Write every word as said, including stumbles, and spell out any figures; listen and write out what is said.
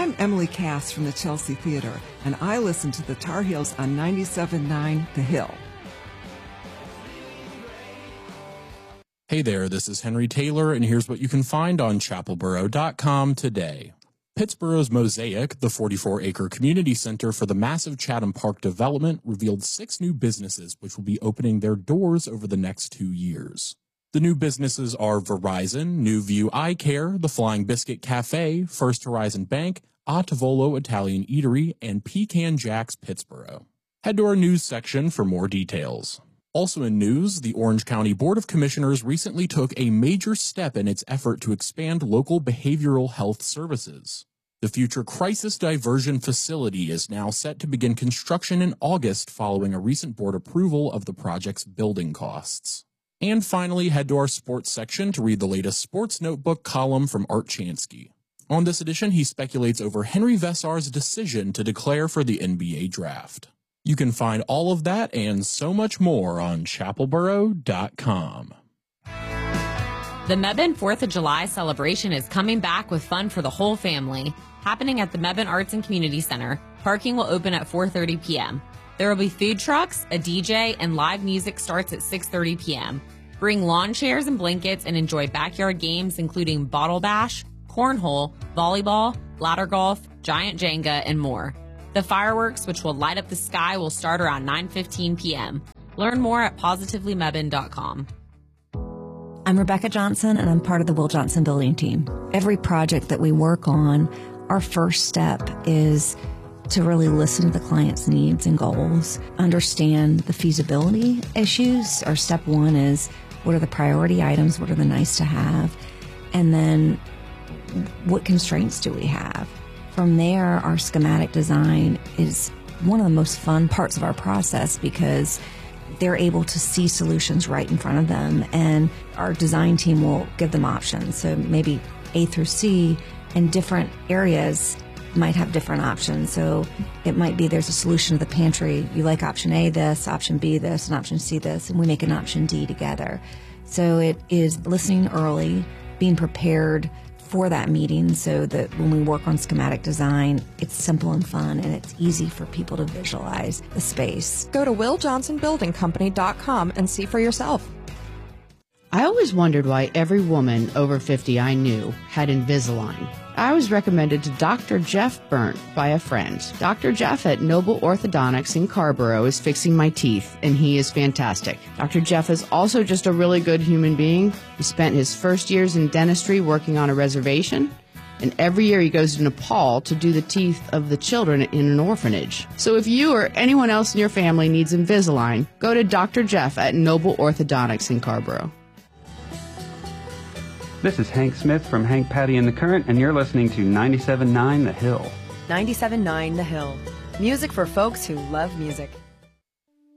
I'm Emily Cass from the Chelsea Theater, and I listen to the Tar Heels on ninety-seven point nine The Hill. Hey there, this is Henry Taylor, and here's what you can find on chapel borough dot com today. Pittsboro's Mosaic, the forty-four acre community center for the massive Chatham Park development, revealed six new businesses which will be opening their doors over the next two years. The new businesses are Verizon, New View Eye Care, the Flying Biscuit Cafe, First Horizon Bank, A Tavolo Italian Eatery, and Pecan Jack's Pittsboro. Head to our news section for more details. Also in news, the Orange County Board of Commissioners recently took a major step in its effort to expand local behavioral health services. The future Crisis Diversion Facility is now set to begin construction in August following a recent board approval of the project's building costs. And finally, head to our sports section to read the latest Sports Notebook column from Art Chansky. On this edition, he speculates over Henry Vesar's decision to declare for the N B A draft. You can find all of that and so much more on chapel borough dot com. The Mebane fourth of July celebration is coming back with fun for the whole family. Happening at the Mebane Arts and Community Center, parking will open at four thirty p.m. There will be food trucks, a D J, and live music starts at six thirty p.m. Bring lawn chairs and blankets and enjoy backyard games including bottle bash, cornhole, volleyball, ladder golf, giant Jenga, and more. The fireworks, which will light up the sky, will start around nine fifteen p.m. Learn more at positively mebane dot com. I'm Rebecca Johnson, and I'm part of the Will Johnson Building Team. Every project that we work on, our first step is to really listen to the client's needs and goals, understand the feasibility issues. Our step one is, what are the priority items? What are the nice to have? And then what constraints do we have? From there, our schematic design is one of the most fun parts of our process because they're able to see solutions right in front of them, and our design team will give them options. So maybe A through C, and different areas might have different options. So it might be there's a solution to the pantry. You like option A this, option B this, and option C this, and we make an option D together. So it is listening early, being prepared for that meeting so that when we work on schematic design, it's simple and fun and it's easy for people to visualize the space. Go to will johnson building company dot com and see for yourself. I always wondered why every woman over fifty I knew had Invisalign. I was recommended to Doctor Jeff Burnt by a friend. Doctor Jeff at Noble Orthodontics in Carborough is fixing my teeth, and he is fantastic. Doctor Jeff is also just a really good human being. He spent his first years in dentistry working on a reservation, and every year he goes to Nepal to do the teeth of the children in an orphanage. So if you or anyone else in your family needs Invisalign, go to Doctor Jeff at Noble Orthodontics in Carborough. This is Hank Smith from Hank Patty and the Current, and you're listening to ninety-seven point nine The Hill. ninety-seven point nine The Hill. Music for folks who love music.